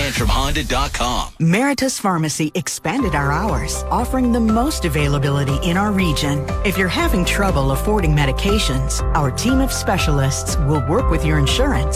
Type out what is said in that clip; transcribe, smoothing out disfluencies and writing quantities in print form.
TantrumHonda.com. Meritus Pharmacy expanded our hours, offering the most availability in our region. If you're having trouble affording medications, our team of specialists will work with your insurance